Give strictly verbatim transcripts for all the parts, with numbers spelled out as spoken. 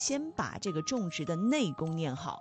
先把这个种植的内功练好。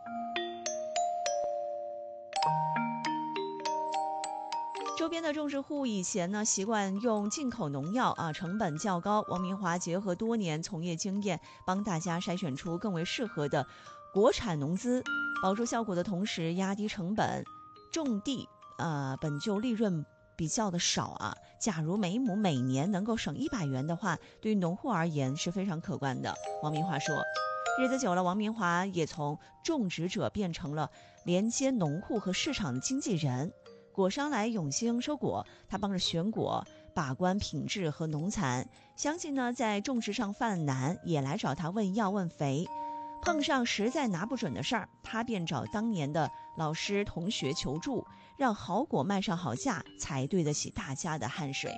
周边的种植户以前呢习惯用进口农药啊，成本较高。王明华结合多年从业经验，帮大家筛选出更为适合的国产农资，保住效果的同时压低成本。种地呃本就利润比较的少啊，假如每亩每年能够省一百元的话，对于农户而言是非常可观的。王明华说，日子久了，王明华也从种植者变成了连接农户和市场的经纪人。果商来永兴收果，他帮着选果，把关品质和农残。相信呢，在种植上犯难，也来找他问药问肥。碰上实在拿不准的事儿，他便找当年的老师同学求助，让好果卖上好价，才对得起大家的汗水。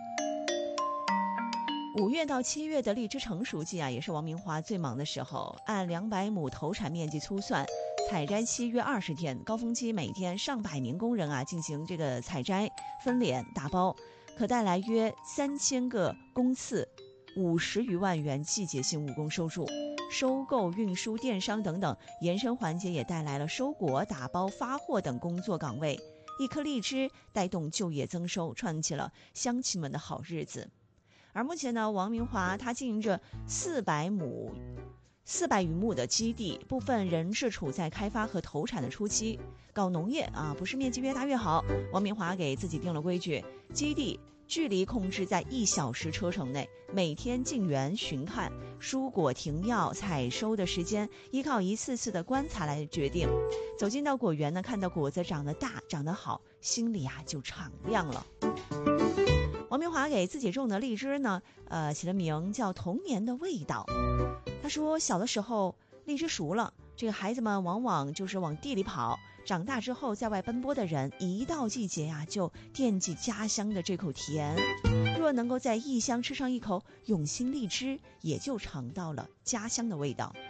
五月到七月的荔枝成熟季啊，也是王明华最忙的时候。按两百亩投产面积粗算，采摘期约二十天，高峰期每天上百名工人啊进行这个采摘、分拣、打包，可带来约三千个工次，五十余万元季节性务工收入。收购、运输、电商等等延伸环节也带来了收果、打包、发货等工作岗位。一颗荔枝带动就业增收，串起了乡亲们的好日子。而目前呢，王明华他经营着四百亩四百余亩的基地，部分仍是处在开发和投产的初期。搞农业啊，不是面积越大越好。王明华给自己定了规矩，基地距离控制在一小时车程内，每天进园巡看，蔬果停药采收的时间依靠一次次的观察来决定。走进到果园呢，看到果子长得大长得好，心里啊就敞亮了。王明华给自己种的荔枝呢，呃，起了名叫童年的味道。他说小的时候荔枝熟了，这个孩子们往往就是往地里跑，长大之后在外奔波的人一到季节呀、啊、就惦记家乡的这口甜，若能够在异乡吃上一口永兴荔枝，也就尝到了家乡的味道。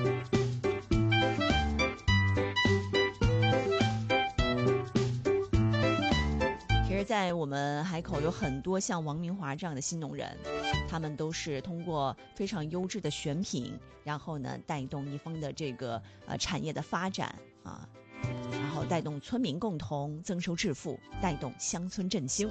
其实在我们海口有很多像王明华这样的新农人，他们都是通过非常优质的选品，然后呢带动一方的这个呃产业的发展啊，然后带动村民共同增收致富，带动乡村振兴。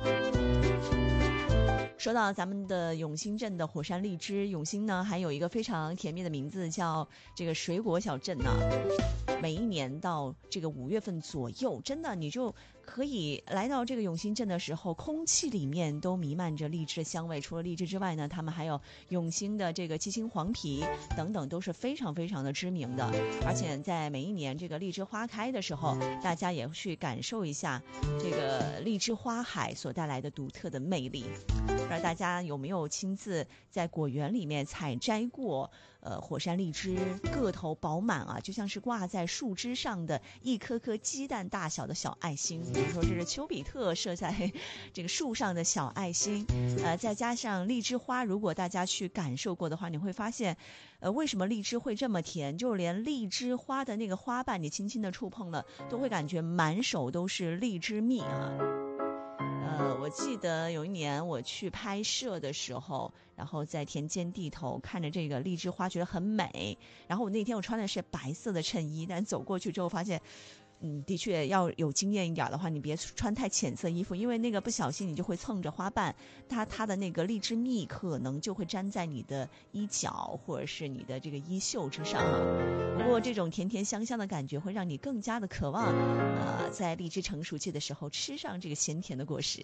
说到咱们的永兴镇的火山荔枝，永兴呢还有一个非常甜蜜的名字叫这个水果小镇呢、啊。每一年到这个五月份左右，真的你就可以来到这个永兴镇的时候，空气里面都弥漫着荔枝的香味。除了荔枝之外呢，他们还有永兴的这个鸡心黄皮等等，都是非常非常的知名的。而且在每一年这个荔枝花开的时候，大家也去感受一下这个荔枝花海所带来的独特的魅力。不知道大家有没有亲自在果园里面采摘过呃火山荔枝，个头饱满啊，就像是挂在树枝上的一颗颗鸡蛋大小的小爱心。比如说这是丘比特射在这个树上的小爱心，呃，再加上荔枝花，如果大家去感受过的话，你会发现呃为什么荔枝会这么甜，就是连荔枝花的那个花瓣你轻轻的触碰了，都会感觉满手都是荔枝蜜啊。呃，我记得有一年我去拍摄的时候，然后在田间地头看着这个荔枝花，觉得很美。然后我那天我穿的是白色的衬衣，但走过去之后发现，嗯，的确要有经验一点的话，你别穿太浅色衣服，因为那个不小心你就会蹭着花瓣，它它的那个荔枝蜜可能就会粘在你的衣角或者是你的这个衣袖之上啊。不过这种甜甜香香的感觉会让你更加的渴望，呃，在荔枝成熟期的时候吃上这个咸甜的果实。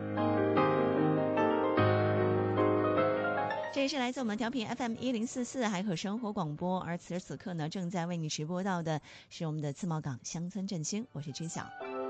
这也是来自我们调频 F M 一零四四海口生活广播，而此时此刻呢，正在为你直播到的是我们的自贸港乡村振兴，我是君晓。